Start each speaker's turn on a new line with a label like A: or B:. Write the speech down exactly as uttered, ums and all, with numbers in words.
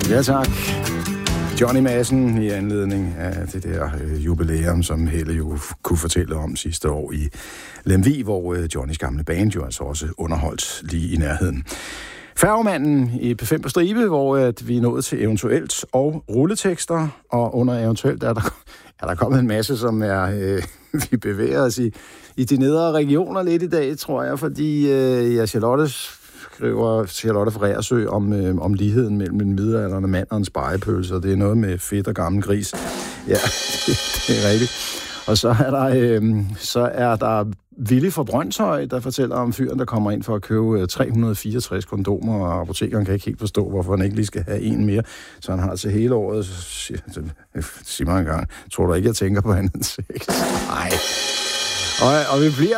A: Ja, tak. Johnny Madsen i anledning af det der øh, jubilæum, som Helle jo kunne fortælle om sidste år i Lemvig, hvor øh, Johnnys gamle band jo altså også underholdt lige i nærheden. Færgemanden i P fem på stribe, hvor at vi er nået til eventuelt og rulletekster, og under eventuelt er der, er der kommet en masse, som er, øh, vi bevæger os i, i de nedre regioner lidt i dag, tror jeg, fordi øh, ja, Charlotte skriver Charlotte fra Reersø om, øh, om ligheden mellem en middelaldrende mand og en spegepølse, og det er noget med fedt og gammel gris. Ja, det, det er rigtigt. Og så er der, øh, så er der Ville fra Brønshøj, der fortæller om fyren, der kommer ind for at købe tre hundrede og fireogtres kondomer, og apotekeren kan ikke helt forstå, hvorfor han ikke lige skal have en mere. Så han har til hele året, så siger, siger mig en gang, tror du ikke, jeg tænker på andet sex? Nej. Og, og vi bliver